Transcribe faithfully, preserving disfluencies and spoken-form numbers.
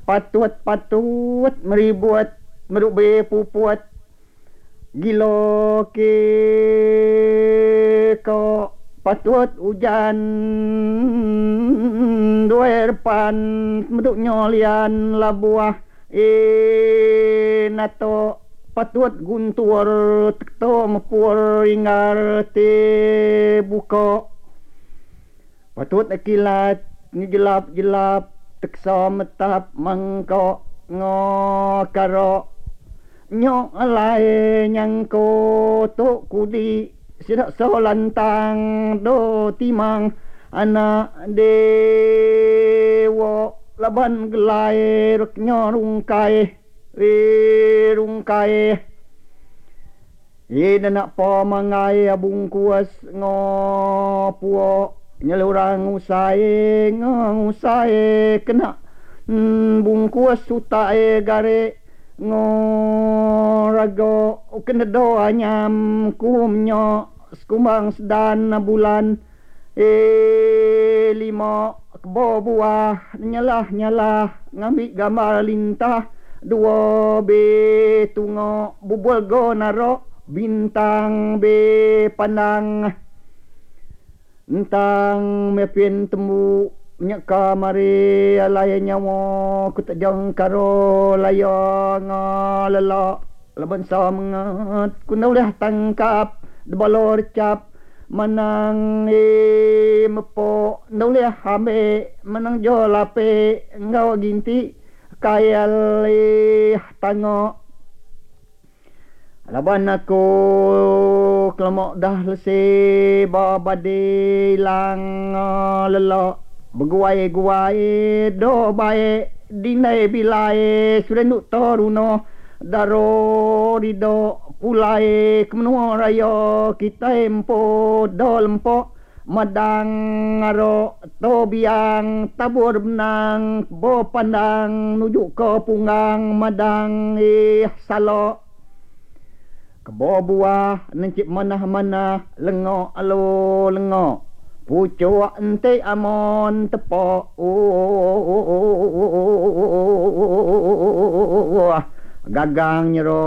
patut-patut meribut merube puput gilo ke ko patut hujan dua depan meduk nyolian labuah e nato patut guntur tekto mepur ingar te buko patut akilat ngelap-gelap tekso metap mangko ngo karo nyok alai nyangko tok kudi sidak so lantang do timang anak dewo laban gelai ruknyo rungkai e rungkai e nak po mangai abung kuas ngo puo nyelurang usai ngo usai kena hmm, bungkuas sutai gare ngo rago kena do anyam kumnyo sekumbang sedan bulan eh lima kebo buah nyalah nyalah ngambil gambar lintah dua be tungo bubul go naro bintang be pandang entang mepin temu nyaka mari alai nyawo ku tak jong karo layo ngalala laban sa mengat ku noleh tangkap debalor cap menang e mepo noleh hame menang jolape ngau ginti kayal e tango laban aku kelemok dah lesi babade lang lelo beguai-guai do bae dinai bilai sudah nuk toruno daro rido pulai kemenua raya kita empo do lempo madang aro to biang tabur benang bo pandang nujuk ke punggang madang eh salo kebo buah nencip manah-manah lengo alo lengo pucuk ente amon tepo gagang nyero